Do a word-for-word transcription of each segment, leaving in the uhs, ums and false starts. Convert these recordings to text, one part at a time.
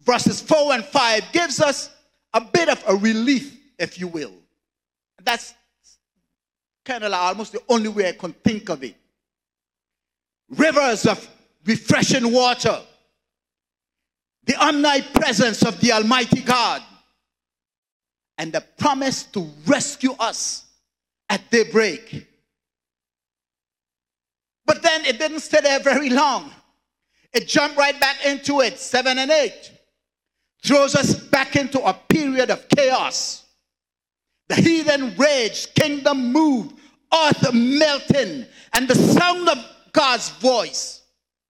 verses four and five, gives us a bit of a relief, if you will. That's kind of like almost the only way I can think of it. Rivers of refreshing water, the omnipresence of the Almighty God, and the promise to rescue us at daybreak. But then it didn't stay there very long. It jumped right back into it, seven and eight. Throws us back into a period of chaos. The heathen raged, kingdom moved, earth melting, and the sound of God's voice.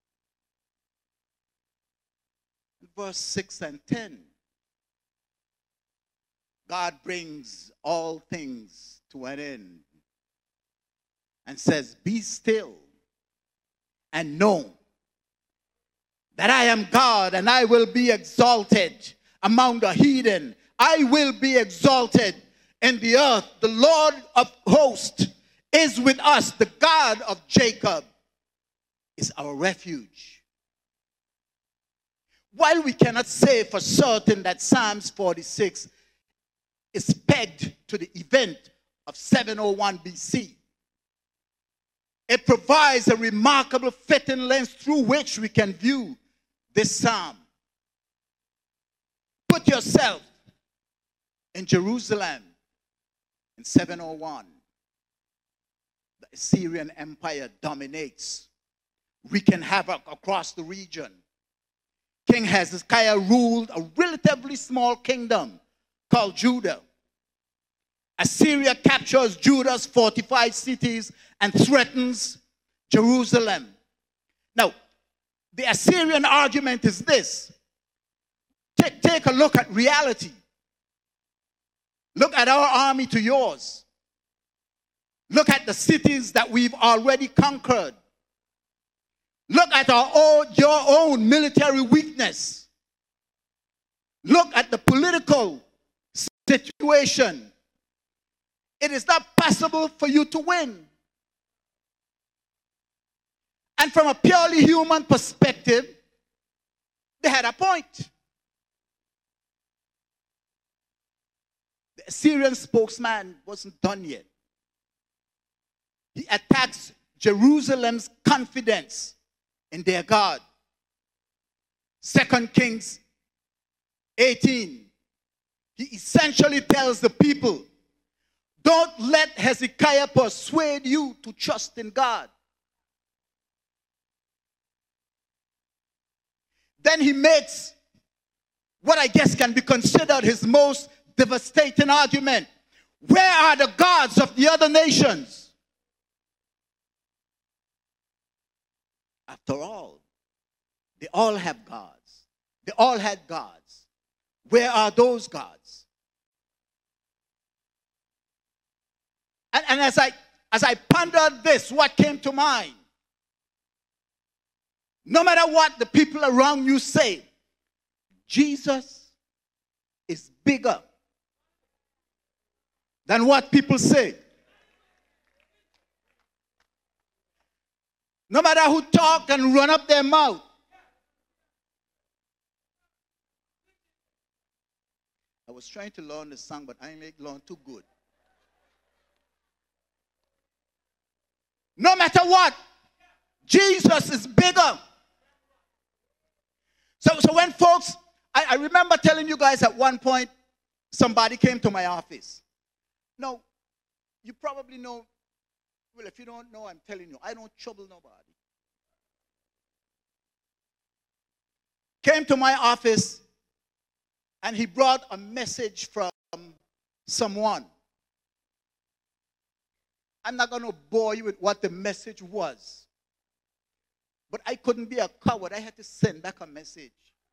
Verse six and ten. God brings all things to an end and says, be still and know that I am God, and I will be exalted among the heathen. I will be exalted in the earth. The Lord of hosts is with us. The God of Jacob is our refuge. While we cannot say for certain that Psalms forty-six is pegged to the event of seven oh one B C, it provides a remarkable fitting lens through which we can view this psalm. Put yourself in Jerusalem in seven oh one. The Assyrian Empire dominates, wreaking havoc across the region. King Hezekiah ruled a relatively small kingdom called Judah. Assyria captures Judah's fortified cities and threatens Jerusalem. Now, the Assyrian argument is this. Take, take a look at reality. Look at our army to yours. Look at the cities that we've already conquered. Look at our own, your own military weakness. Look at the political situation. It is not possible for you to win. And from a purely human perspective, they had a point. The Assyrian spokesman wasn't done yet. He attacks Jerusalem's confidence in their God. Second Kings eighteen. He essentially tells the people, don't let Hezekiah persuade you to trust in God. Then he makes what I guess can be considered his most devastating argument. Where are the gods of the other nations? After all, they all have gods. They all had gods. Where are those gods? And, and as I as I pondered this, what came to mind? No matter what the people around you say, Jesus is bigger than what people say. No matter who talk and run up their mouth. I was trying to learn the song, but I ain't learned too good. No matter what, Jesus is bigger. So, so when folks, I, I remember telling you guys at one point, somebody came to my office. No, you probably know, well, if you don't know, I'm telling you, I don't trouble nobody. Came to my office, and he brought a message from someone. I'm not going to bore you with what the message was. But I couldn't be a coward. I had to send back a message.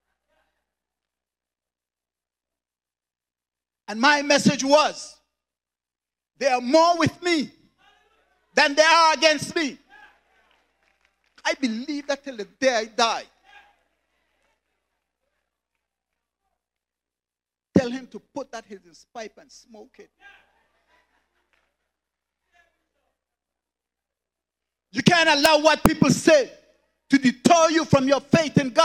And my message was, they are more with me than they are against me. I believe that till the day I die. Tell him to put that in his pipe and smoke it. You can't allow what people say to deter you from your faith in God.